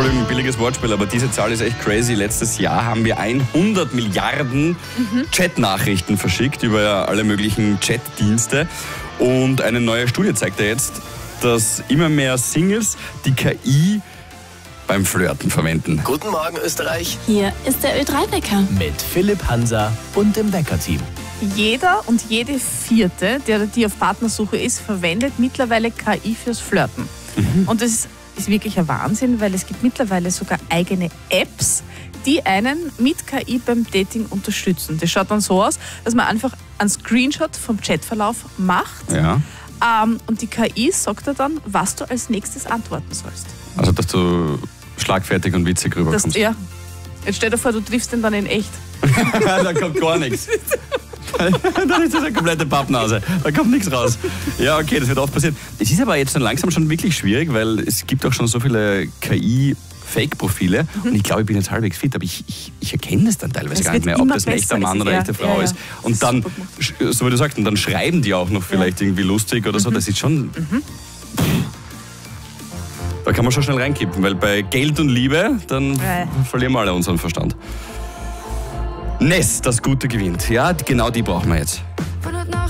Entschuldigung, billiges Wortspiel, aber diese Zahl ist echt crazy. Letztes Jahr haben wir 100 Milliarden Chat-Nachrichten verschickt über alle möglichen Chat-Dienste. Und eine neue Studie zeigt ja jetzt, dass immer mehr Singles die KI beim Flirten verwenden. Guten Morgen, Österreich. Hier ist der Ö3-Wecker. Mit Philipp Hansa und dem Wecker-Team. Jeder und jede Vierte, der oder die auf Partnersuche ist, verwendet mittlerweile KI fürs Flirten. Und das ist wirklich ein Wahnsinn, weil es gibt mittlerweile sogar eigene Apps, die einen mit KI beim Dating unterstützen. Das schaut dann so aus, dass man einfach einen Screenshot vom Chatverlauf macht. Ja. Und die KI sagt dir dann, was du als nächstes antworten sollst. Also, dass du schlagfertig und witzig rüberkommst. Ja. Jetzt stell dir vor, du triffst den dann in echt. Da kommt gar nichts. Dann ist das eine komplette Pappnase. Da kommt nichts raus. Ja, okay, das wird oft passieren. Es ist aber jetzt dann langsam schon wirklich schwierig, weil es gibt auch schon so viele KI-Fake-Profile. Und ich glaube, ich bin jetzt halbwegs fit, aber ich erkenne das dann teilweise gar nicht mehr, ob das ein echter Mann oder eine echte Frau ist. Und dann, so wie du sagst, und dann schreiben die auch noch vielleicht irgendwie lustig oder so. Das ist schon... Da kann man schon schnell reinkippen, weil bei Geld und Liebe, dann verlieren wir alle unseren Verstand. Ness, das Gute gewinnt. Ja, genau die brauchen wir jetzt.